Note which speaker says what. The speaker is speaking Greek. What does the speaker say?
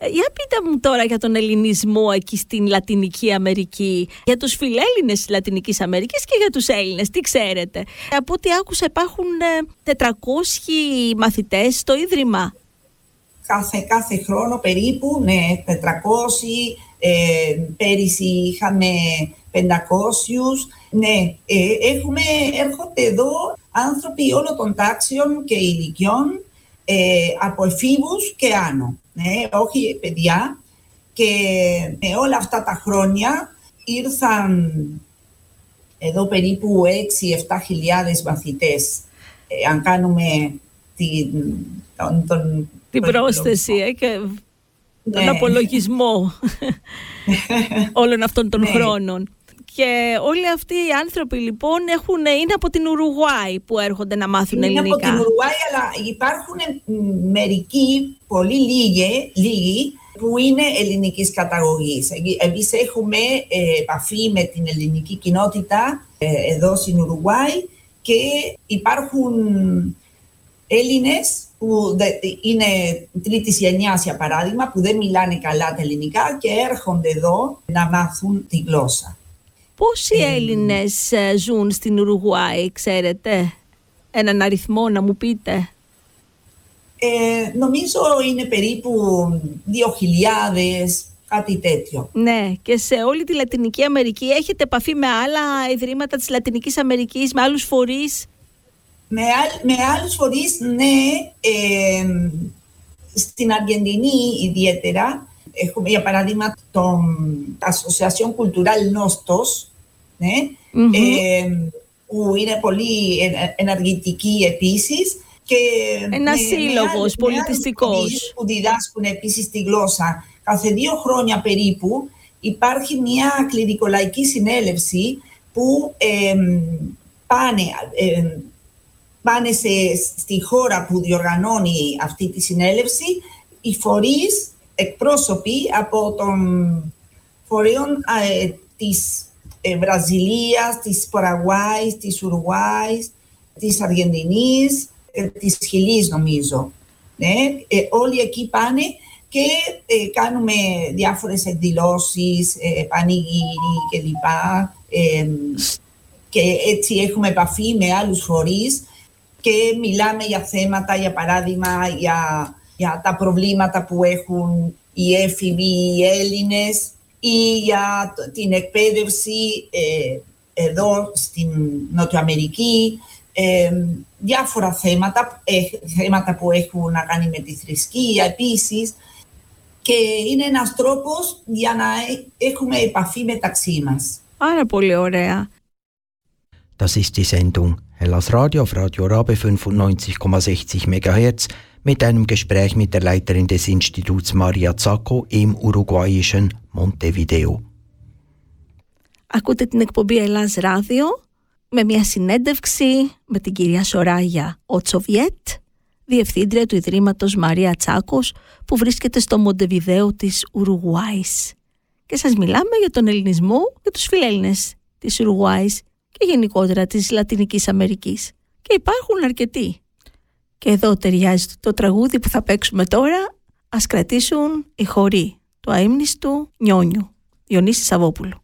Speaker 1: Για πείτε μου τώρα για τον ελληνισμό εκεί στην Λατινική Αμερική, για τους φιλέλληνες της Λατινικής Αμερικής και για τους Έλληνες, τι ξέρετε? Από ό,τι άκουσα υπάρχουν 400 μαθητές στο Ίδρυμα.
Speaker 2: Κάθε χρόνο περίπου, ναι, 400, πέρυσι είχαμε 500, ναι, έρχονται εδώ άνθρωποι όλων των τάξεων και ηλικιών, από εφήβους και άνω, ναι, όχι παιδιά, και με όλα αυτά τα χρόνια ήρθαν εδώ περίπου 6-7 χιλιάδες μαθητές, αν κάνουμε
Speaker 1: την πρόσθεση και τον απολογισμό όλων αυτών των χρόνων. Και όλοι αυτοί οι άνθρωποι λοιπόν είναι από την Ουρουγουάη που έρχονται να μάθουν ελληνικά.
Speaker 2: Είναι από την Ουρουγουάη, αλλά υπάρχουν μερικοί, πολύ λίγοι, που είναι ελληνικής καταγωγής. Εμείς έχουμε επαφή με την ελληνική κοινότητα εδώ στην Ουρουγουάη και υπάρχουν Έλληνες που είναι τρίτης γενιάς, για παράδειγμα, που δεν μιλάνε καλά τα ελληνικά και έρχονται εδώ να μάθουν τη γλώσσα.
Speaker 1: Πόσοι Έλληνες ζουν στην Ουρουγουάη, ξέρετε? Έναν αριθμό να μου πείτε.
Speaker 2: Νομίζω είναι περίπου 2.000, κάτι τέτοιο.
Speaker 1: Ναι, και σε όλη τη Λατινική Αμερική έχετε επαφή με άλλα ιδρύματα της Λατινικής Αμερικής, με άλλους φορείς?
Speaker 2: Με άλλους φορείς, ναι. Στην Αργεντινή ιδιαίτερα έχουμε, για παράδειγμα, την Asociación Cultural Nostos, ναι, που είναι πολύ ενεργητική επίσης. Και
Speaker 1: ένα σύλλογος πολιτιστικός
Speaker 2: που διδάσκουν επίσης τη γλώσσα. Κάθε 2 χρόνια περίπου υπάρχει μια κληρικολαϊκή συνέλευση που πάνε στη χώρα που διοργανώνει αυτή τη συνέλευση οι φορείς, εκπρόσωποι από των φορέων της Βραζιλίας, της Παραγουάης, της Ουρουγουάης, της Αργεντινής, της Χιλής νομίζω. Ναι, όλοι εκεί πάνε και κάνουμε διάφορες εκδηλώσεις, πανηγύρι κλπ. Και έτσι έχουμε επαφή με άλλους φορείς και μιλάμε για θέματα, για παράδειγμα, για τα προβλήματα που έχουν οι έφηβοι οι Έλληνες ή για την εκπαίδευση εδώ στην Νότια Αμερική, διάφορα θέματα που έχουν να κάνει με τη θρησκεία επίσης, και είναι ένας τρόπος για να έχουμε επαφή μεταξύ μας.
Speaker 1: Άρα πολύ ωραία.
Speaker 3: Das ist die Sendung Hellas Radio auf Radio Rabe 95,60 MHz mit einem Gespräch mit der Leiterin des Instituts Maria Zacco im uruguayischen Montevideo.
Speaker 1: Ακούτε την εκπομπή Hellas Radio με μια συνέντευξη με την κυρία Σοράγια Οτσοβιέτ, διευθύντρια του Ιδρύματος Μαρία Τσάκος, που βρίσκεται στο Μοντεβιδέο της Ουρουγουάης. Και σας μιλάμε για τον ελληνισμό και τους φιλέλληνες της Ουρουγουάης και γενικότερα της Λατινικής Αμερικής. Και υπάρχουν αρκετοί. Και εδώ ταιριάζει το τραγούδι που θα παίξουμε τώρα. Ας κρατήσουν οι χοροί του αείμνηστου Νιόνιου, Διονύση Σαββόπουλου.